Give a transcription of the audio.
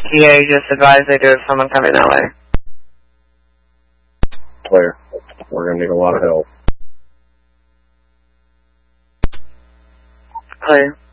Yeah, you just advised they do have someone coming that way. Clear. We're going to need a lot of help. Clear.